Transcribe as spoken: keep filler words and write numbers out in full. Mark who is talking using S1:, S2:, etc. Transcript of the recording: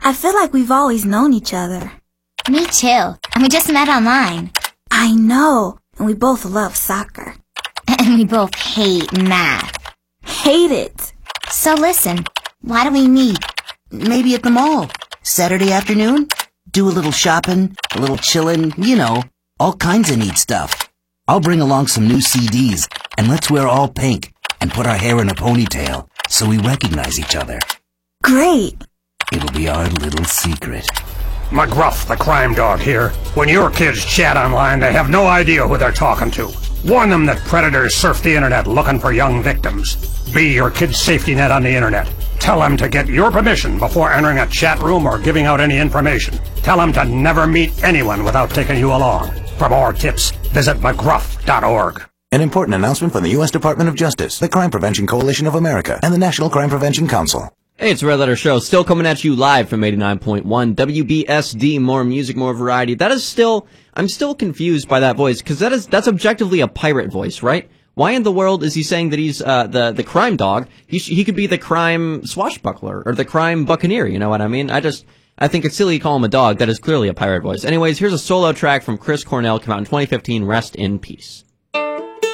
S1: I feel like we've always known each other.
S2: Me too. And we just met online.
S1: I know. And we both love soccer.
S2: And we both hate math.
S1: Hate it.
S2: So listen, why do we meet?
S3: Maybe at the mall. Saturday afternoon? Do a little shopping, a little chillin', you know, all kinds of neat stuff. I'll bring along some new C Ds, and let's wear all pink and put our hair in a ponytail so we recognize each other.
S1: Great.
S3: It'll be our little secret.
S4: McGruff, the crime dog here. When your kids chat online, they have no idea who they're talking to. Warn them that predators surf the internet looking for young victims. Be your kid's safety net on the internet. Tell them to get your permission before entering a chat room or giving out any information. Tell them to never meet anyone without taking you along. For more tips, visit McGruff dot org.
S5: An important announcement from the U S Department of Justice, the Crime Prevention Coalition of America, and the National Crime Prevention Council.
S6: Hey, it's the Red Letter Show, still coming at you live from eighty-nine point one W B S D. More music, more variety. That is still, I'm still confused by that voice, because that is, that's objectively a pirate voice, right? Why in the world is he saying that he's, uh, the, the crime dog? He sh- he could be the crime swashbuckler, or the crime buccaneer, you know what I mean? I just, I think it's silly to call him a dog. That is clearly a pirate voice. Anyways, here's a solo track from Chris Cornell, came out in twenty fifteen, Rest in Peace.